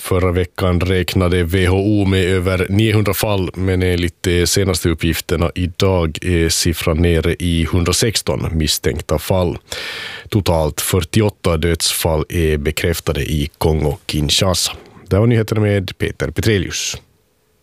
Förra veckan räknade WHO med över 900 fall, men enligt de senaste uppgifterna idag är siffran nere i 116 misstänkta fall. Totalt 48 dödsfall är bekräftade i Kongo-Kinshasa. Det var nyheterna med Peter Petrelius.